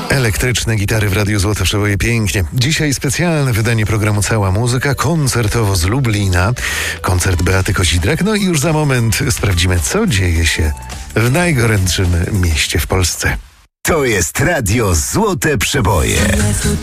Elektryczne gitary w Radiu Złote Przeboje, pięknie. Dzisiaj specjalne wydanie programu Cała Muzyka, koncertowo z Lublina. Koncert Beaty Kozidrak. No i już za moment sprawdzimy, co dzieje się w najgorętszym mieście w Polsce. To jest Radio Złote Przeboje.